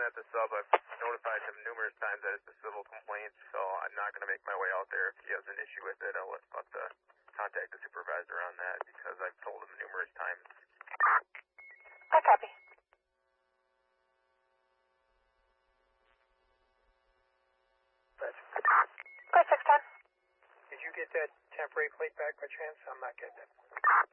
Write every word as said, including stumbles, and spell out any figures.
at the sub. I've notified him numerous times that it's a civil complaint, so I'm not going to make my way out there. If he has an issue with it, I'll have to contact the supervisor on that because I've told him numerous times. I copy. Clear six ten. Did you get that temporary plate back by chance? I'm not getting it.